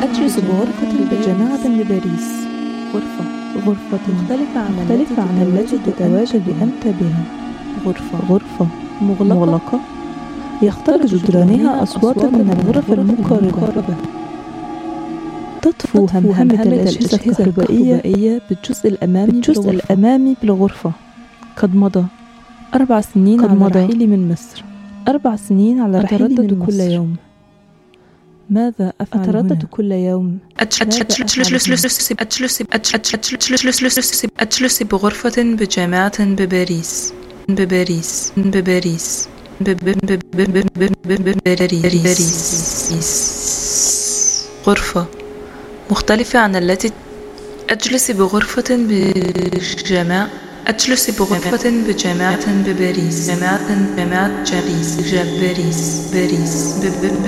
أجلس بغرفة بجماعة بباريس. غرفة مختلفة عن التي تتواجد أنت بها. غرفة مغلقة يخترق جدرانها أصوات من الغرف المقاربة. تطفو همهمة الأجهزة الكهربائية بالجزء الأمامي بالغرفة. قد مضى 4 سنين على رحيلي من مصر. 4 سنين على رحيلي من كل يوم. ماذا أفعل أتردد كل يوم. أجلس بغرفة بجامعة بباريس. غرفة مختلفة عن التي أجلس بغرفة بجامعة بباريس.